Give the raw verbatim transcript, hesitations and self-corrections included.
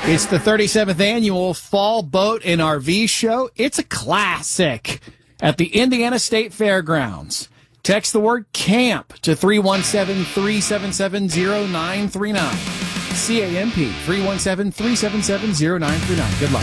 It's the thirty-seventh annual Fall Boat and R V Show. It's a classic at the Indiana State Fairgrounds. Text the word CAMP to three one seven, three seven seven, zero nine three nine. C A M P, three one seven, three seven seven, zero nine three nine. Good luck.